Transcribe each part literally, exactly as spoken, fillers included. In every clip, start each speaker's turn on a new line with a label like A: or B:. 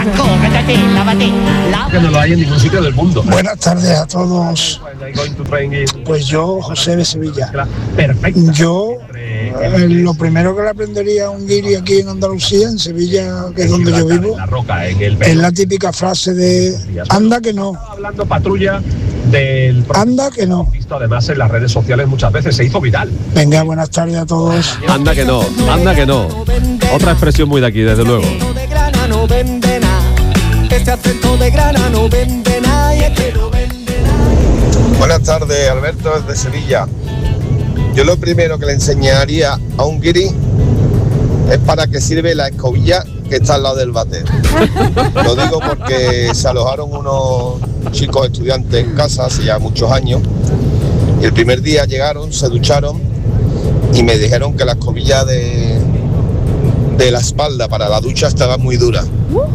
A: Que no lo hay en ningún sitio del mundo.
B: Buenas tardes a todos. Pues yo, José de Sevilla. Yo, eh, lo primero que le aprendería a un guiri aquí en Andalucía, en Sevilla, que es donde yo vivo, es la típica frase de anda que no.
A: Hablando patrulla del
B: anda que no.
A: Visto además en las redes sociales muchas veces, se hizo viral.
B: Venga, buenas tardes a todos.
C: Anda que no, anda que no. Otra expresión muy de aquí, desde luego.
D: No vende nada, este acento de grana no vende nada, y es que no vende nada.
E: Buenas tardes, Alberto desde Sevilla. Yo lo primero que le enseñaría a un guiri es para qué sirve la escobilla que está al lado del váter. Lo digo porque se alojaron unos chicos estudiantes en casa hace ya muchos años y el primer día llegaron, se ducharon y me dijeron que la escobilla de de la espalda para la ducha estaba muy dura.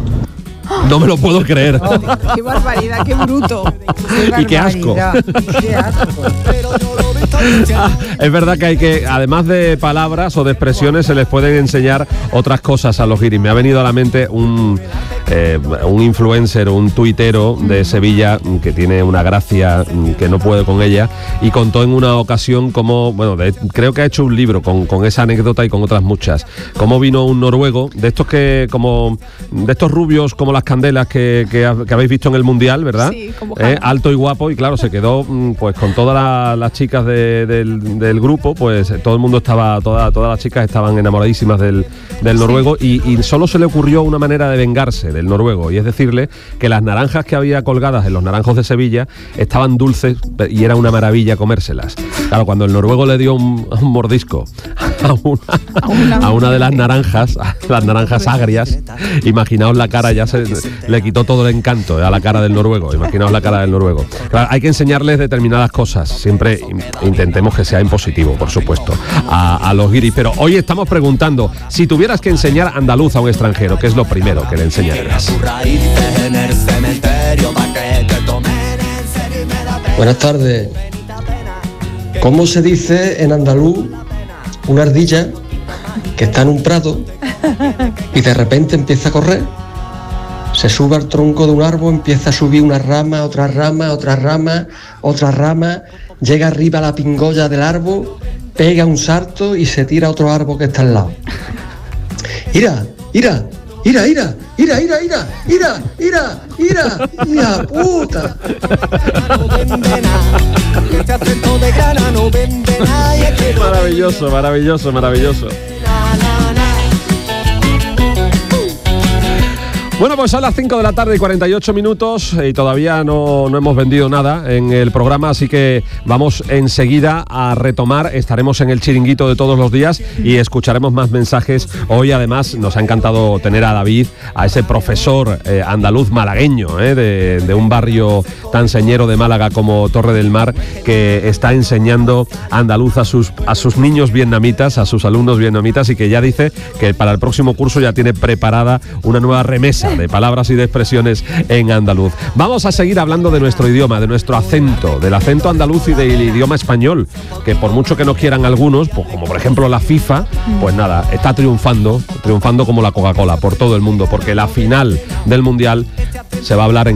C: No me lo puedo creer.
F: Oh, qué barbaridad, qué bruto.
C: Qué y qué asco.
F: Qué asco.
C: Ah, es verdad que hay que, además de palabras o de expresiones, se les pueden enseñar otras cosas a los guiris. Me ha venido a la mente un, eh, un influencer, un tuitero de Sevilla que tiene una gracia que no puede con ella y contó en una ocasión como, bueno, de, creo que ha hecho un libro con, con esa anécdota y con otras muchas. Cómo vino un noruego, de estos que, como, de estos rubios como las candelas que, que, que habéis visto en el Mundial, ¿verdad?
F: Sí, como
C: eh, alto y guapo, y claro, se quedó pues con todas la, las chicas de, del, del grupo, pues todo el mundo estaba, toda, todas las chicas estaban enamoradísimas del, del noruego, sí. y, y solo se le ocurrió una manera de vengarse del noruego, y es decirle que las naranjas que había colgadas en los naranjos de Sevilla estaban dulces y era una maravilla comérselas. Claro, cuando el noruego le dio un, un mordisco a una, a una, a una de las naranjas, las naranjas agrias, imaginaos la cara, ya se le quitó todo el encanto a la cara del noruego, imaginaos la cara del noruego. Claro, hay que enseñarles determinadas cosas, siempre intentemos que sea en positivo, por supuesto, a, a los guiris, pero hoy estamos preguntando, si tuvieras que enseñar andaluz a un extranjero, ¿qué es lo primero que le enseñarías?
G: Buenas tardes. ¿Cómo se dice en andaluz una ardilla que está en un prado y de repente empieza a correr? Se sube al tronco de un árbol, empieza a subir una rama, otra rama, otra rama, otra rama, llega arriba a la pingolla del árbol, pega un salto y se tira a otro árbol que está al lado. ¡Ira, ira! ¡Ira, ira! ¡Ira, ira, ira! ¡Ira, ira! ¡Ira! ¡Ira, puta!
C: Maravilloso, maravilloso, maravilloso. Bueno, pues son las cinco de la tarde y cuarenta y ocho minutos y todavía no, no hemos vendido nada en el programa, así que vamos enseguida a retomar. Estaremos en el chiringuito de todos los días y escucharemos más mensajes. Hoy además nos ha encantado tener a David, a ese profesor eh, andaluz malagueño, eh, de, de un barrio tan señero de Málaga como Torre del Mar, que está enseñando andaluz a sus, a sus niños vietnamitas, a sus alumnos vietnamitas, y que ya dice que para el próximo curso ya tiene preparada una nueva remesa de palabras y de expresiones en andaluz. Vamos a seguir hablando de nuestro idioma, de nuestro acento, del acento andaluz y del idioma español, que por mucho que no quieran algunos, pues como por ejemplo la FIFA, pues nada, está triunfando, triunfando como la Coca-Cola por todo el mundo, porque la final del Mundial se va a hablar en